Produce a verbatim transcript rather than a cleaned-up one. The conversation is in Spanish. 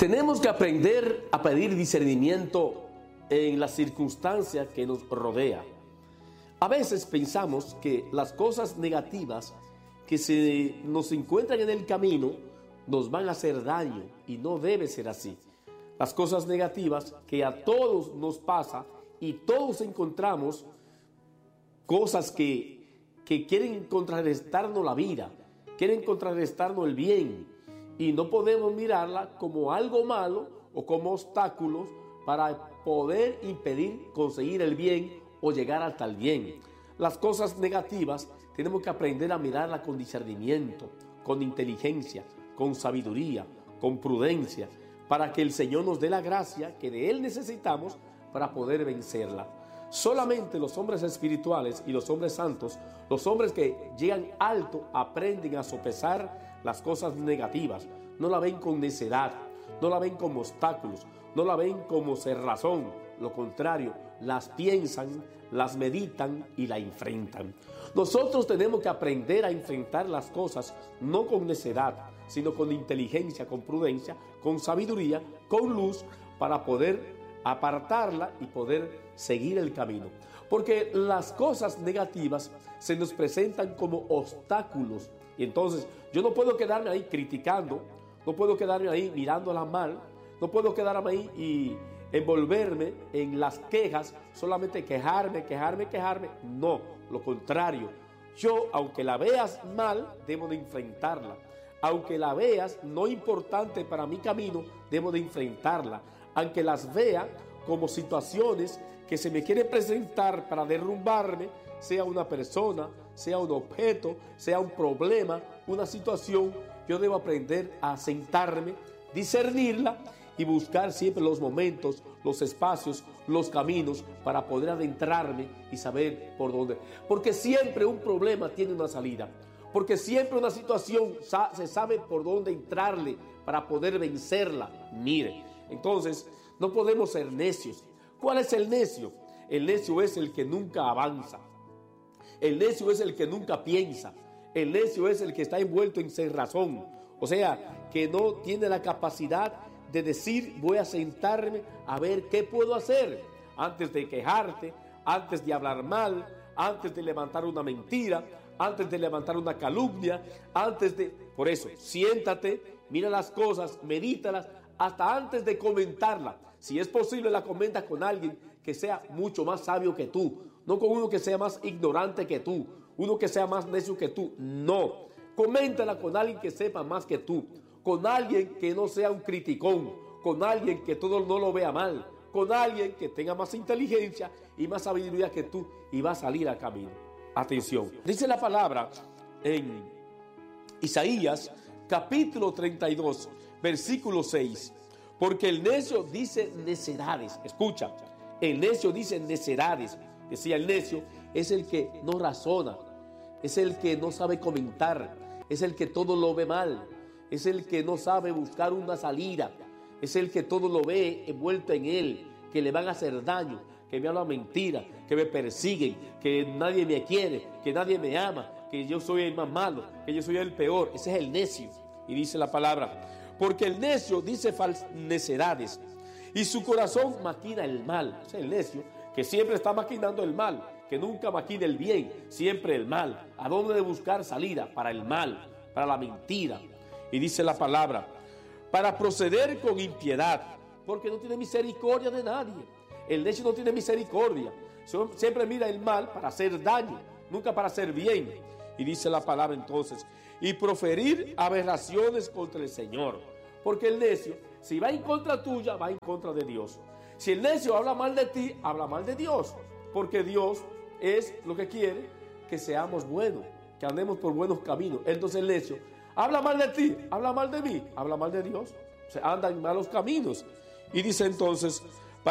Tenemos que aprender a pedir discernimiento en las circunstancias que nos rodea. A veces pensamos que las cosas negativas que se nos encuentran en el camino nos van a hacer daño, y no debe ser así. Las cosas negativas que a todos nos pasa y todos encontramos cosas que, que quieren contrarrestarnos la vida, quieren contrarrestarnos el bien, y no podemos mirarla como algo malo o como obstáculos para poder impedir conseguir el bien o llegar hasta el bien. Las cosas negativas tenemos que aprender a mirarla con discernimiento, con inteligencia, con sabiduría, con prudencia, para que el Señor nos dé la gracia que de Él necesitamos para poder vencerla. Solamente los hombres espirituales y los hombres santos, los hombres que llegan alto, aprenden a sopesar las cosas negativas. No la ven con necedad, no la ven como obstáculos, no la ven como cerrazón. Lo contrario, las piensan, las meditan y la enfrentan. Nosotros tenemos que aprender a enfrentar las cosas no con necedad, sino con inteligencia, con prudencia, con sabiduría, con luz, para poder apartarla y poder seguir el camino. Porque las cosas negativas se nos presentan como obstáculos. Y entonces yo no puedo quedarme ahí criticando, no puedo quedarme ahí mirándola mal, no puedo quedarme ahí y envolverme en las quejas, solamente quejarme, quejarme, quejarme. No, lo contrario. Yo, aunque la veas mal, debo de enfrentarla. Aunque la veas no importante para mi camino, debo de enfrentarla. Aunque las vea como situaciones que se me quieren presentar para derrumbarme, sea una persona, sea un objeto, sea un problema, una situación, yo debo aprender a sentarme, discernirla y buscar siempre los momentos, los espacios, los caminos para poder adentrarme y saber por dónde. Porque siempre un problema tiene una salida. Porque siempre una situación se sabe por dónde entrarle para poder vencerla. Mire, entonces no podemos ser necios. ¿Cuál es el necio? El necio es el que nunca avanza. El necio es el que nunca piensa. El necio es el que está envuelto en cerrazón. O sea, que no tiene la capacidad de decir, voy a sentarme a ver qué puedo hacer. Antes de quejarte, antes de hablar mal, antes de levantar una mentira, antes de levantar una calumnia, antes de... Por eso, siéntate, mira las cosas, medítalas, hasta antes de comentarla. Si es posible, la comenta con alguien que sea mucho más sabio que tú, no con uno que sea más ignorante que tú, uno que sea más necio que tú. No, coméntala con alguien que sepa más que tú, con alguien que no sea un criticón, con alguien que todo no lo vea mal, con alguien que tenga más inteligencia y más sabiduría que tú, y va a salir al camino. Atención, dice la palabra en Isaías capítulo treinta y dos, versículo seis, porque el necio dice necedades. Escucha, el necio dice necedades. Decía, el necio es el que no razona, es el que no sabe comentar, es el que todo lo ve mal, es el que no sabe buscar una salida, es el que todo lo ve envuelto en él, que le van a hacer daño, que me hablan mentira, que me persiguen, que nadie me quiere, que nadie me ama, que yo soy el más malo, que yo soy el peor. Ese es el necio. Y dice la palabra, porque el necio dice falsas necedades y su corazón maquina el mal. Ese es el necio, que siempre está maquinando el mal, que nunca maquina el bien, siempre el mal. ¿A dónde de buscar salida? Para el mal, para la mentira. Y dice la palabra, para proceder con impiedad, porque no tiene misericordia de nadie. El necio no tiene misericordia, siempre mira el mal para hacer daño, nunca para hacer bien. Y dice la palabra entonces, y proferir aberraciones contra el Señor, porque el necio, si va en contra tuya, va en contra de Dios. Si el necio habla mal de ti, habla mal de Dios, porque Dios es lo que quiere, que seamos buenos, que andemos por buenos caminos. Entonces el necio habla mal de ti, habla mal de mí, habla mal de Dios, o sea, anda en malos caminos. Y dice entonces,